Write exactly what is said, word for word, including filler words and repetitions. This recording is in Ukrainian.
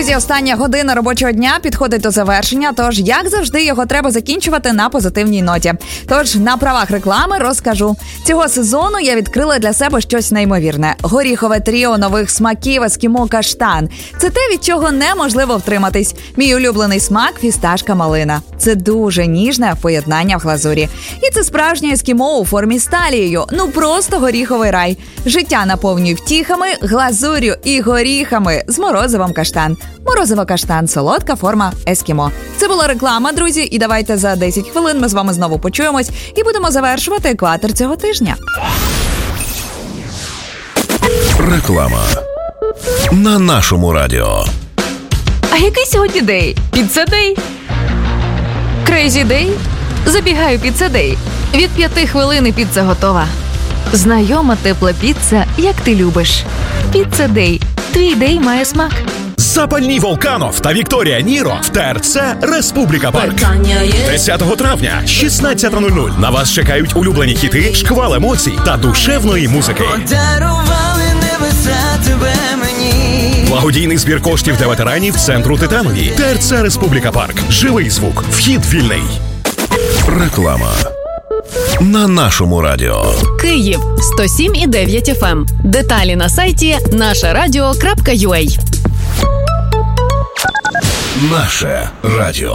Друзі, остання година робочого дня підходить до завершення, тож, як завжди, його треба закінчувати на позитивній ноті. Тож, на правах реклами розкажу. Цього сезону я відкрила для себе щось неймовірне. Горіхове тріо нових смаків ескімо каштан. Це те, від чого неможливо втриматись. Мій улюблений смак – фісташка-малина. Це дуже ніжне поєднання в глазурі. І це справжнє ескімо у формі з талією. Ну просто горіховий рай. Життя наповнює втіхами, глазур'ю і горіхами з морозивом каштан. Морозиво-каштан – солодка форма ескімо. Це була реклама, друзі, і давайте за десять хвилин ми з вами знову почуємось і будемо завершувати екватор цього тижня. Реклама на нашому радіо. А який сьогодні дей? Піцца-дей? Крейзі-дей? Забігаю піцца-дей. Від п'яти хвилин і піца готова. Знайома тепла піца, як ти любиш. Піцца-дей. Твій дей має смак. Запальні Волканов та Вікторія Ніро в ТРЦ «Республіка Парк». десятого травня, шістнадцята нуль нуль. На вас чекають улюблені хіти, шквал емоцій та душевної музики. Благодійний збір коштів для ветеранів центру Титанові. ТРЦ «Республіка Парк». Живий звук. Вхід вільний. Реклама на нашому радіо. Київ сто сім і дев'ять еф ем. Деталі на сайті наше радіо крапка ю а. Наше радіо.